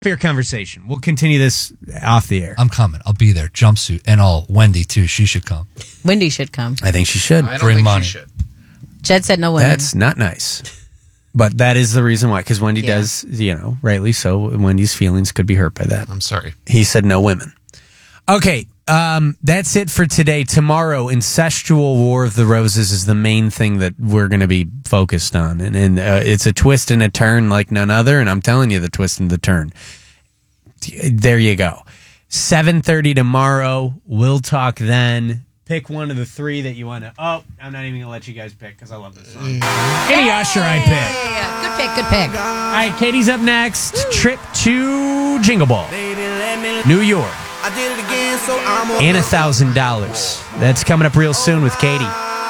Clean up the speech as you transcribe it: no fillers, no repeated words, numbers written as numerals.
Fair conversation. We'll continue this off the air. I'm coming. I'll be there. Jumpsuit. And Wendy, too. She should come. Wendy should come. I think she should. I don't Bring think money. she should. Jed said no women. That's not nice. But that is the reason why, because Wendy does, rightly so. Wendy's feelings could be hurt by that. I'm sorry. He said no women. Okay, that's it for today. Tomorrow, Incestual War of the Roses is the main thing that we're going to be focused on. And it's a twist and a turn like none other, and I'm telling you the twist and the turn. There you go. 7:30 tomorrow. We'll talk then. Pick one of the three that you want to... Oh, I'm not even going to let you guys pick because I love this song. Any Usher I pick. Good pick. All right, Katie's up next. Trip to Jingle Ball, New York. And $1,000. That's coming up real soon with Katie.